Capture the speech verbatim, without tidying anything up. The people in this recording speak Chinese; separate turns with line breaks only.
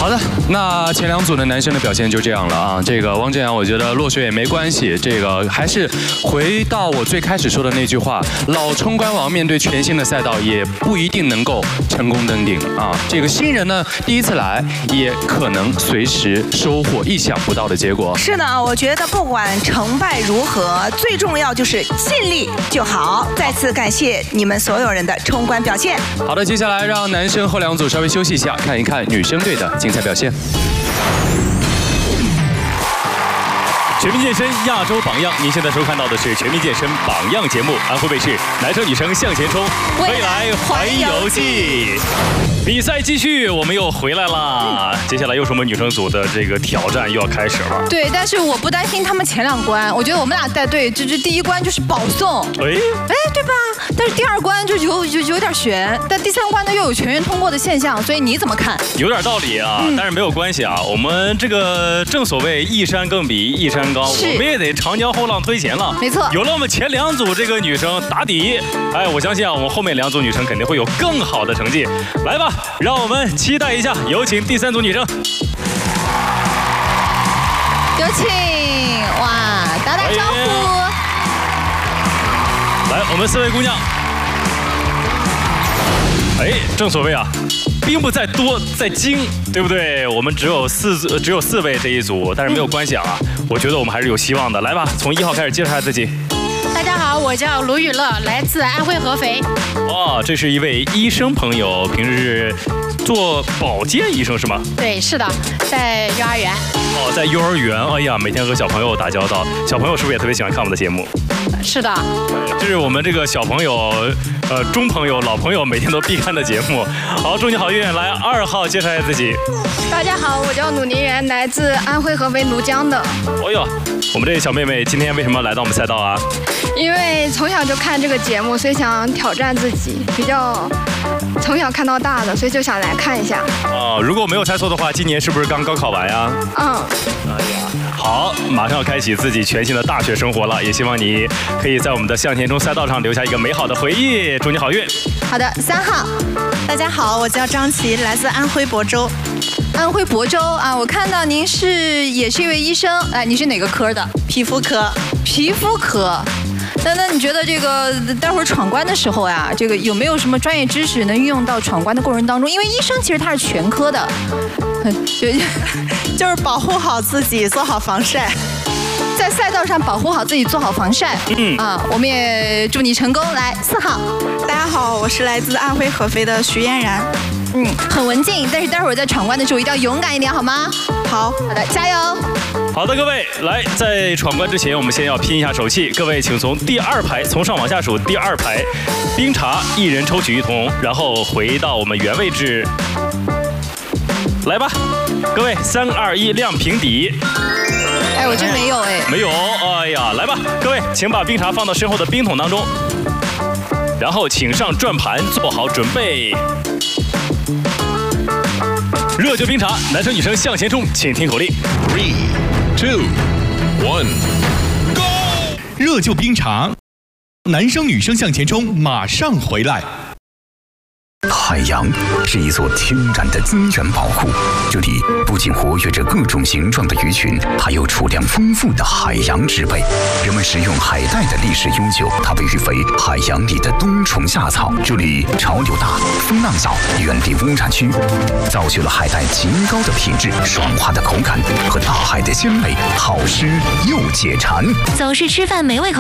好的，那前两组的男生的表现就这样了啊。这个汪正阳，我觉得落水也没关系。这个还是回到我最开始说的那句话，老冲关王面对全新的赛道，也不一定能够成功登顶啊。这个新人呢，第一次来，也可能随时收获意想不到的结果。
是呢，我觉得不管成败如何，最重要就是尽力就好。再次感谢你们所有人的冲关表现。
好的，接下来让男生后两组稍微休息一下，看一看女生队的精彩表现。
全民健身亚洲榜样，您现在收看到的是全民健身榜样节目，安徽卫视男生女生向前冲，未来环游记。比赛继续，我们又回来啦。接下来又是我们女生组的这个挑战又要开始了。
对，但是我不担心他们前两关，我觉得我们俩带队，这这第一关就是保送。
哎
哎，对吧？但是第二关就有有有点悬，但第三关呢又有全员通过的现象，所以你怎么看？
有点道理啊，嗯、但是没有关系啊。我们这个正所谓一山更比一山高，我们也得长江后浪推前浪。
没错，
有了我们前两组这个女生打底，哎，我相信啊，我们后面两组女生肯定会有更好的成绩。来吧，让我们期待一下，有请第三组女生。
有请，哇，打打招呼。
来，我们四位姑娘。哎，正所谓啊，兵不在多，在精，对不对？我们只有四只有四位这一组，但是没有关系啊。我觉得我们还是有希望的。来吧，从一号开始介绍一下自己。
大家好，我叫卢雨乐，来自安徽合肥。
哇，这是一位医生朋友，平时是做保健医生是吗？
对，是的，在幼儿园。
哦，在幼儿园，哎呀，每天和小朋友打交道，小朋友是不是也特别喜欢看我们的节目？
是的，
这是我们这个小朋友、呃中朋友、老朋友每天都必看的节目。好，祝你好运！来，二号介绍一下自己。
大家好，我叫努宁媛，来自安徽合肥庐江的。
哦呦，我们这小妹妹今天为什么来到我们赛道啊？
因为从小就看这个节目，所以想挑战自己，比较从小看到大的，所以就想来看一下。
哦，如果我没有猜错的话，今年是不是刚高考完呀？
嗯。
哎呀，好，马上要开启自己全新的大学生活了，也希望你可以在我们的向前冲赛道上留下一个美好的回忆，祝你好运。
好的，三号。
大家好，我叫张琪，来自安徽亳州。
安徽亳州啊，我看到您是也是一位医生，哎，你是哪个科的？
皮肤科。
皮肤科。那那你觉得这个待会儿闯关的时候呀，这个有没有什么专业知识能运用到闯关的过程当中？因为医生其实他是全科的，
就就是保护好自己，做好防晒，
在赛道上保护好自己，做好防晒。嗯啊，我们也祝你成功。来，四号。
大家好，我是来自安徽合肥的徐嫣然。
嗯，很文静，但是待会儿在闯关的时候一定要勇敢一点，好吗？
好，
好的，加油！
好的，各位，来，在闯关之前，我们先要拼一下手气。各位，请从第二排，从上往下数，第二排，冰茶一人抽取一桶，然后回到我们原位置。来吧，各位，三二一，亮平底。
哎，我真没有哎。
没有，哎呀，来吧，各位，请把冰茶放到身后的冰桶当中，然后请上转盘，做好准备。热酒冰茶，男生女生向前冲，请听口令 ：three, two, one, go！
热酒冰茶，男生女生向前冲，马上回来。
海洋是一座天然的资源宝库，这里不仅活跃着各种形状的鱼群，还有储量丰富的海洋植被。人们食用海带的历史悠久，它被誉为海洋里的冬虫夏草。这里潮流大，风浪小，远离污染区，造就了海带极高的品质、爽滑的口感和大海的鲜美，好吃又解馋。
总是吃饭没胃口。